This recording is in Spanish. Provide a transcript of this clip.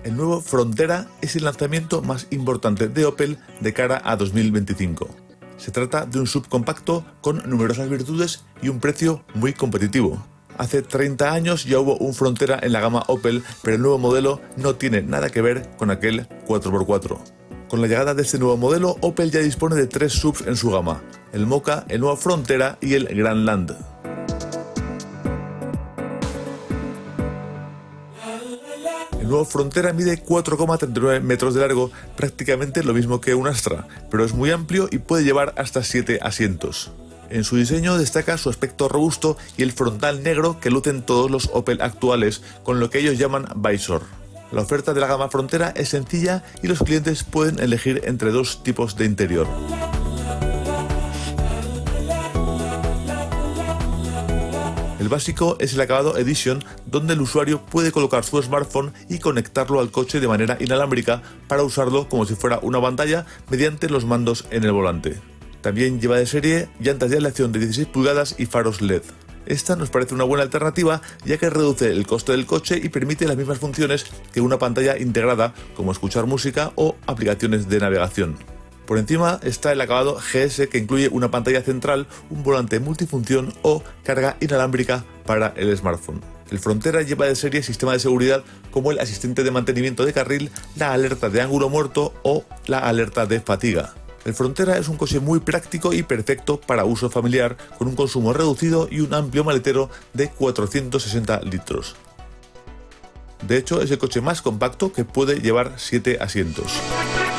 El nuevo Frontera es el lanzamiento más importante de Opel de cara a 2025. Se trata de un SUV compacto con numerosas virtudes y un precio muy competitivo. Hace 30 años ya hubo un Frontera en la gama Opel, pero el nuevo modelo no tiene nada que ver con aquel 4x4. Con la llegada de este nuevo modelo, Opel ya dispone de 3 SUVs en su gama: el Mokka, el nuevo Frontera y el Grandland. El nuevo Frontera mide 4,39 metros de largo, prácticamente lo mismo que un Astra, pero es muy amplio y puede llevar hasta 7 asientos. En su diseño destaca su aspecto robusto y el frontal negro que lucen todos los Opel actuales, con lo que ellos llaman Visor. La oferta de la gama Frontera es sencilla y los clientes pueden elegir entre 2 tipos de interior. El básico es el acabado Edition, donde el usuario puede colocar su smartphone y conectarlo al coche de manera inalámbrica para usarlo como si fuera una pantalla mediante los mandos en el volante. También lleva de serie llantas de aleación de 16 pulgadas y faros LED. Esta nos parece una buena alternativa, ya que reduce el coste del coche y permite las mismas funciones que una pantalla integrada, como escuchar música o aplicaciones de navegación. Por encima está el acabado GS, que incluye una pantalla central, un volante multifunción o carga inalámbrica para el smartphone. El Frontera lleva de serie sistema de seguridad como el asistente de mantenimiento de carril, la alerta de ángulo muerto o la alerta de fatiga. El Frontera es un coche muy práctico y perfecto para uso familiar, con un consumo reducido y un amplio maletero de 460 litros. De hecho, es el coche más compacto, que puede llevar 7 asientos.